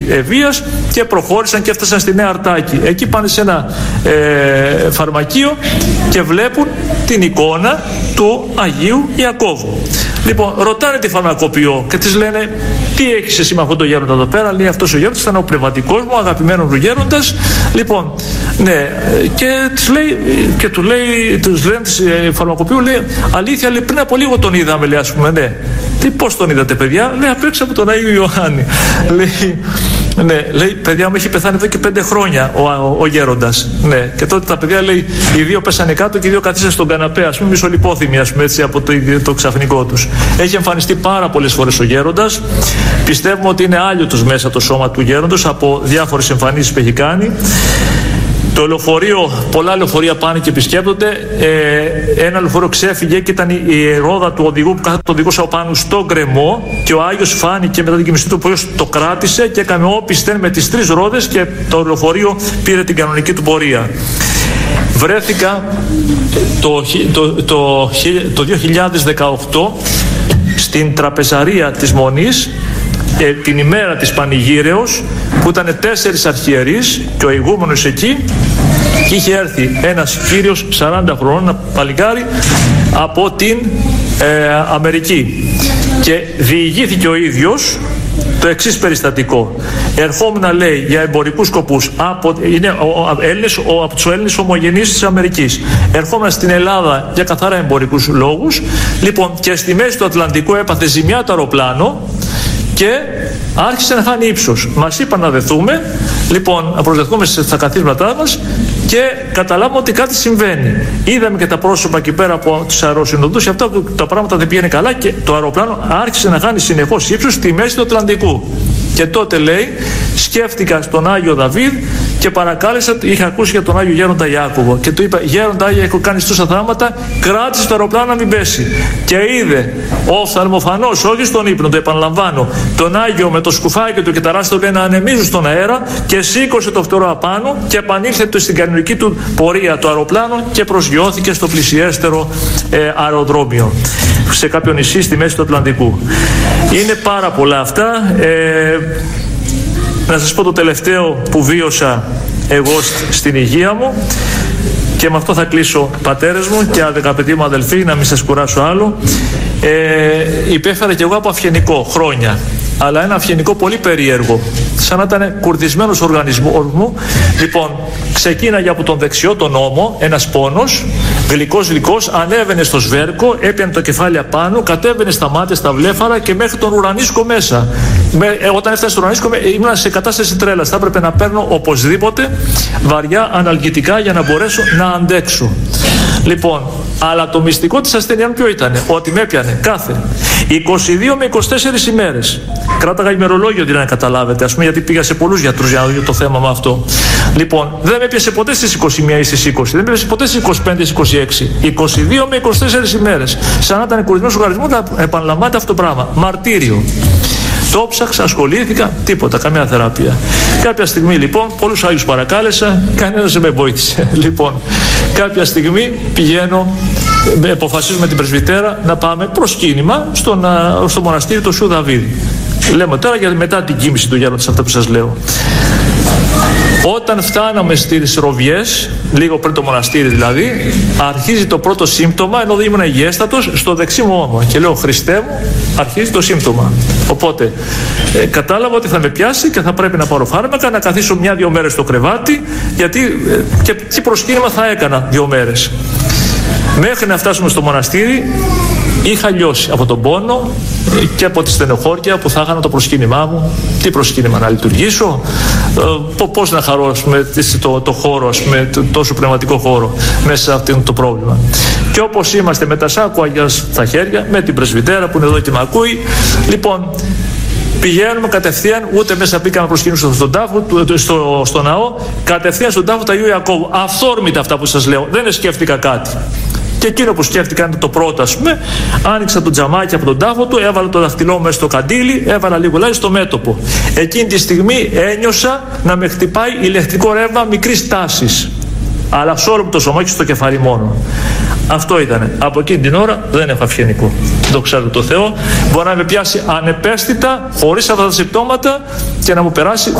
βίας και προχώρησαν και έφτασαν στη Νέα Αρτάκη. Εκεί πάνε σε ένα φαρμακείο και βλέπουν την εικόνα του Αγίου Ιακώβου. Λοιπόν, ρωτάνε τη φαρμακοποιό και της λένε, τι έχεις εσύ με αυτόν τον γέροντα εδώ πέρα? Λέει, αυτός ο γέροντας ήταν ο πνευματικός μου, αγαπημένος μου γέροντας. Λοιπόν, ναι, και της λέει, και του λένε της φαρμακοποιού, λέει, αλήθεια, λέει, πριν από λίγο τον είδαμε, λέει, ας πούμε, ναι. Τι, πώς τον είδατε, παιδιά? Λέει, απ' έξω από τον Άγιο Ιωάννη. Λέει, ναι, λέει, παιδιά μου, έχει πεθάνει εδώ και 5 χρόνια ο γέροντας. Ναι, και τότε τα παιδιά, λέει, οι δύο πέσανε κάτω και οι δύο καθίσαν στον καναπέ, ας πούμε, μισολιπόθυμοι, ας πούμε, έτσι, από το ξαφνικό τους. Έχει εμφανιστεί πάρα πολλές φορές ο γέροντας. Πιστεύουμε ότι είναι άλιωτος μέσα το σώμα του γέροντος από διάφορες εμφανίσεις που έχει κάνει. Το λεωφορείο, πολλά λεωφορεία πάνε και επισκέπτονται. Ένα λεωφορείο ξέφυγε και ήταν η ρόδα του οδηγού που κάθεται το οδηγούσε από πάνω στο γκρεμό και ο Άγιος φάνηκε μετά την κοιμιστή του, που το κράτησε και έκανε όπισθεν με τις 3 ρόδες και το λεωφορείο πήρε την κανονική του πορεία. Βρέθηκα το 2018 στην τραπεζαρία της Μονής, την ημέρα της Πανηγύρεως, που ήταν 4 αρχιερείς και ο ηγούμενος εκεί, και είχε έρθει ένας κύριος 40 χρονών, ένα παλικάρι από την Αμερική, και διηγήθηκε ο ίδιος το εξής περιστατικό. Ερχόμουν, λέει, για εμπορικούς σκοπούς, είναι από τους Έλληνες ομογενείς της Αμερικής. Ερχόμουν στην Ελλάδα για καθαρά εμπορικούς λόγους. Λοιπόν, και στη μέση του Ατλαντικού έπαθε ζημιά το αεροπλάνο και άρχισε να χάνει ύψος. Μας είπαν να δεθούμε, λοιπόν, να προσδεθούμε στα καθίσματά μας και καταλάβουμε ότι κάτι συμβαίνει. Είδαμε και τα πρόσωπα εκεί πέρα από τους αεροσυνοδούς και αυτά, τα πράγματα δεν πήγαινε καλά και το αεροπλάνο άρχισε να χάνει συνεχώς ύψος στη μέση του Ατλαντικού. Και τότε, λέει, σκέφτηκα στον Άγιο Δαβίδ και παρακάλεσα, είχα ακούσει για τον Άγιο Γέροντα Ιάκωβο και του είπα, Γέροντα Άγια, έχω κάνει τόσα θαύματα, κράτησε το αεροπλάνο να μην πέσει. Και είδε οφθαλμοφανώς, όχι στον ύπνο, το επαναλαμβάνω, τον Άγιο με το σκουφάκι του και τα ράστα του, λέει, να ανεμίζουν στον αέρα, και σήκωσε το φτερό απάνω και επανήλθε στην κανονική του πορεία το αεροπλάνο και προσγειώθηκε στο πλησιέστερο αεροδρόμιο, σε κάποιο νησί στη μέση του Ατλαντικού. Είναι πάρα πολλά αυτά. Να σας πω το τελευταίο που βίωσα εγώ στην υγεία μου, και με αυτό θα κλείσω, πατέρες μου και αγαπητοί μου αδελφοί, να μην σας κουράσω άλλο. Υπέφερα κι εγώ από αυγενικό χρόνια, αλλά ένα αυγενικό πολύ περίεργο, σαν να ήταν κουρδισμένος ο οργανισμός μου. Λοιπόν, ξεκίναγε από τον δεξιό τον ώμο, ένας πόνος, γλυκός, ανέβαινε στο σβέρκο, έπιανε το κεφάλι απάνω, κατέβαινε στα μάτια, στα βλέφαρα και μέχρι τον ουρανίσκο μέσα. Όταν έφτασε στο ουρανίσκο ήμουν σε κατάσταση τρέλας. Θα έπρεπε να παίρνω οπωσδήποτε βαριά αναλγητικά για να μπορέσω να αντέξω. Λοιπόν, αλλά το μυστικό της ασθένειας ποιο ήταν? Ότι με έπιανε κάθε 22 με 24 ημέρες. Κράταγα ημερολόγιο, δηλαδή, να καταλάβετε, ας πούμε, γιατί πήγα σε πολλούς γιατρούς για να δω το θέμα με αυτό. Λοιπόν, δεν με έπιασε ποτέ στις 21 ή στις 20, δεν με έπιασε ποτέ στις 25 ή στις 26. 22 με 24 ημέρες. Σαν να ήταν κουρδισμένος οργανισμός, να επαναλαμβάνεται αυτό το πράγμα. Μαρτύριο. Το ψάξα, ασχολήθηκα, τίποτα, καμία θεραπεία. Κάποια στιγμή, λοιπόν, πολλούς Άγιους παρακάλεσα, κανένας δεν με βοήθησε. Λοιπόν, κάποια στιγμή πηγαίνω, αποφασίζουμε την πρεσβυτέρα να πάμε προσκύνημα στο μοναστήρι του Σιού Δαβίδ. Λέμε τώρα για μετά την κοίμηση του γέροντα, αυτά που σας λέω. Όταν φτάναμε στις Ροβιές, λίγο πριν το μοναστήρι δηλαδή, αρχίζει το πρώτο σύμπτωμα, ενώ δεν ήμουν υγιέστατος, στο δεξί μου ώμο. Και λέω, Χριστέ μου, αρχίζει το σύμπτωμα. Οπότε κατάλαβα ότι θα με πιάσει και θα πρέπει να πάρω φάρμακα, να καθίσω 1-2 μέρες στο κρεβάτι, γιατί και τι προσκύνημα θα έκανα 2 μέρες. Μέχρι να φτάσουμε στο μοναστήρι, είχα λιώσει από τον πόνο και από τη στενοχώρια που θα έκανα το προσκύνημά μου. Τι προσκύνημα να λειτουργήσω, πώς να χαρώ, ας πούμε, το χώρο, ας πούμε, τόσο πνευματικό χώρο μέσα σε αυτό το πρόβλημα. Και όπως είμαστε με τα σάκουα στα χέρια, με την πρεσβυτέρα που είναι εδώ και με ακούει, λοιπόν, πηγαίνουμε κατευθείαν, ούτε μέσα μπήκαμε να προσκυνήσουμε στον τάφο, στο ναό, κατευθείαν στον τάφο του Αγίου Ιακώβου. Αυθόρμητα αυτά που σας λέω, δεν σκέφτηκα κάτι. Και εκείνο που σκέφτηκα είναι το πρώτο, ας πούμε, άνοιξα το τζαμάκι από τον τάφο του, έβαλα το δαχτυλό μέσα στο καντήλι, έβαλα λίγο λάδι στο μέτωπο. Εκείνη τη στιγμή ένιωσα να με χτυπάει ηλεκτρικό ρεύμα μικρής τάσης. Αλλά σε όλο το σώμα, όχι στο κεφάλι μόνο. Αυτό ήτανε. Από εκείνη την ώρα δεν έχω αυγενικό. Δόξα τω Θεώ. Μπορεί να με πιάσει ανεπαίσθητα, χωρίς αυτά τα συμπτώματα και να μου περάσει